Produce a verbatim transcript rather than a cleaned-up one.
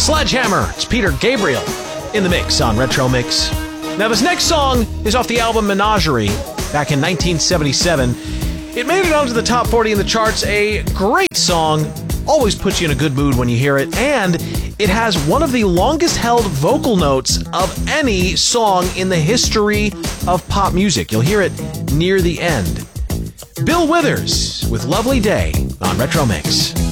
Sledgehammer. It's Peter Gabriel in the mix on Retro Mix. Now, this next song is off the album Menagerie back in nineteen seventy-seven. It made it onto the top forty in the charts. A great song. Always puts you in a good mood when you hear it. And it has one of the longest held vocal notes of any song in the history of pop music. You'll hear it near the end. Bill Withers with Lovely Day on Retro Mix.